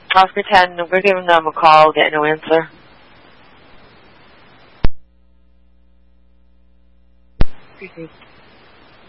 Oscar 10, we're giving them a call, getting no answer.